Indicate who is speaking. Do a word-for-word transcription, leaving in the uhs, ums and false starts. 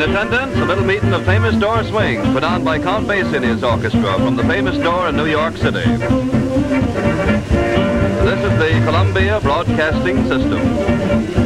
Speaker 1: attendance, a little meeting of famous door swings put on by Count Basie and his orchestra from the famous door in New York City. This is the Columbia Broadcasting System.